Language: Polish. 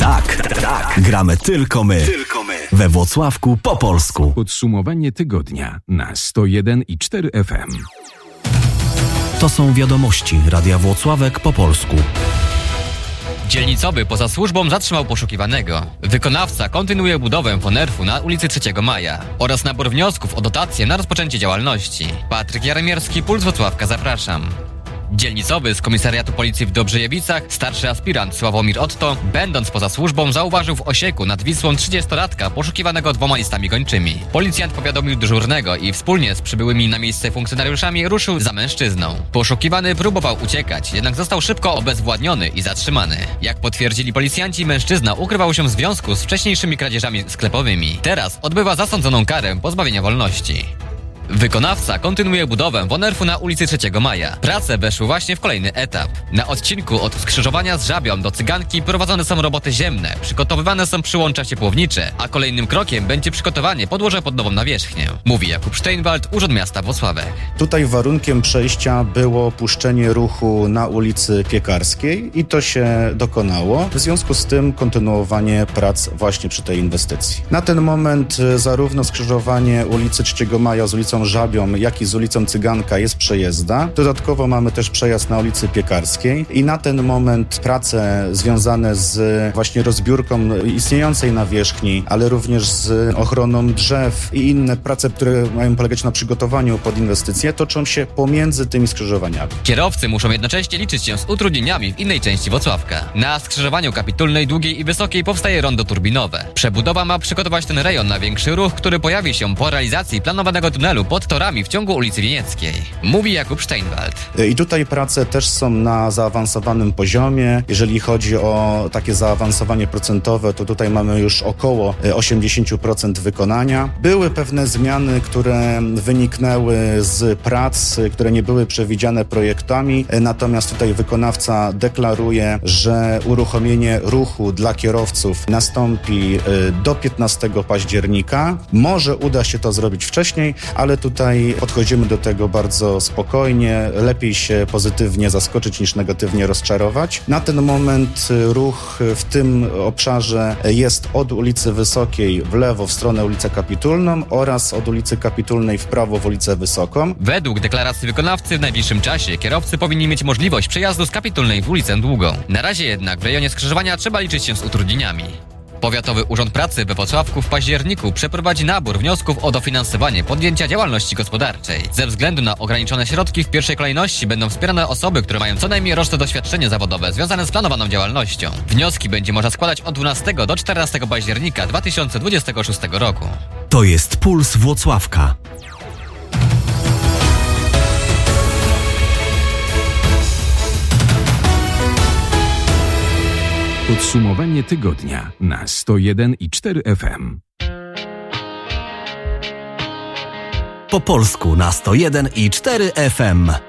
Tak. Gramy tylko my. We Włocławku po polsku. Podsumowanie tygodnia na 101,4 FM. To są wiadomości Radia Włocławek po polsku. Dzielnicowy poza służbą zatrzymał poszukiwanego. Wykonawca kontynuuje budowę Fonerfu na ulicy 3 Maja oraz nabór wniosków o dotacje na rozpoczęcie działalności. Patryk Jaremierski, Puls Włocławka, zapraszam. Dzielnicowy z Komisariatu Policji w Dobrzejewicach, starszy aspirant Sławomir Otto, będąc poza służbą, zauważył w Osieku nad Wisłą 30-latka poszukiwanego 2 listami gończymi. Policjant powiadomił dyżurnego i wspólnie z przybyłymi na miejsce funkcjonariuszami ruszył za mężczyzną. Poszukiwany próbował uciekać, jednak został szybko obezwładniony i zatrzymany. Jak potwierdzili policjanci, mężczyzna ukrywał się w związku z wcześniejszymi kradzieżami sklepowymi. Teraz odbywa zasądzoną karę pozbawienia wolności. Wykonawca kontynuuje budowę Fonerfu na ulicy 3 Maja. Prace weszły właśnie w kolejny etap. Na odcinku od skrzyżowania z Żabią do Cyganki prowadzone są roboty ziemne, przygotowywane są przyłącza ciepłownicze, a kolejnym krokiem będzie przygotowanie podłoża pod nową nawierzchnię. Mówi Jakub Steinwald, Urząd Miasta Włocławek. Tutaj warunkiem przejścia było puszczenie ruchu na ulicy Piekarskiej i to się dokonało. W związku z tym kontynuowanie prac właśnie przy tej inwestycji. Na ten moment zarówno skrzyżowanie ulicy 3 Maja z ulicą Żabią, jak i z ulicą Cyganka jest przejezdna. Dodatkowo mamy też przejazd na ulicy Piekarskiej i na ten moment prace związane z właśnie rozbiórką istniejącej nawierzchni, ale również z ochroną drzew i inne prace, które mają polegać na przygotowaniu pod inwestycje, toczą się pomiędzy tymi skrzyżowaniami. Kierowcy muszą jednocześnie liczyć się z utrudnieniami w innej części Włocławka. Na skrzyżowaniu Kapitulnej, Długiej i Wysokiej powstaje rondo turbinowe. Przebudowa ma przygotować ten rejon na większy ruch, który pojawi się po realizacji planowanego tunelu pod torami w ciągu ulicy Wienieckiej. Mówi Jakub Steinwald. I tutaj prace też są na zaawansowanym poziomie. Jeżeli chodzi o takie zaawansowanie procentowe, to tutaj mamy już około 80% wykonania. Były pewne zmiany, które wyniknęły z prac, które nie były przewidziane projektami, natomiast tutaj wykonawca deklaruje, że uruchomienie ruchu dla kierowców nastąpi do 15 października. Może uda się to zrobić wcześniej, ale tutaj podchodzimy do tego bardzo spokojnie. Lepiej się pozytywnie zaskoczyć niż negatywnie rozczarować. Na ten moment ruch w tym obszarze jest od ulicy Wysokiej w lewo w stronę ulicę Kapitulną oraz od ulicy Kapitulnej w prawo w ulicę Wysoką. Według deklaracji wykonawcy w najbliższym czasie kierowcy powinni mieć możliwość przejazdu z Kapitulnej w ulicę Długą. Na razie jednak w rejonie skrzyżowania trzeba liczyć się z utrudnieniami. Powiatowy Urząd Pracy we Włocławku w październiku przeprowadzi nabór wniosków o dofinansowanie podjęcia działalności gospodarczej. Ze względu na ograniczone środki w pierwszej kolejności będą wspierane osoby, które mają co najmniej roczne doświadczenie zawodowe związane z planowaną działalnością. Wnioski będzie można składać od 12 do 14 października 2026 roku. To jest Puls Włocławka. Podsumowanie tygodnia na 101,4 FM. Po polsku na 101,4 FM.